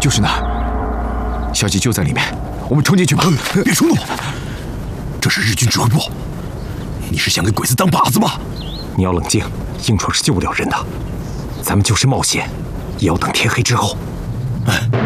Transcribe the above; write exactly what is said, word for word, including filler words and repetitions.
就是那儿，消息就在里面，我们冲进去吧！ 别冲动，这是日军指挥部，你是想给鬼子当靶子吗？ 你要冷静，硬闯是救不了人的，咱们就是冒险，也要等天黑之后。 哎。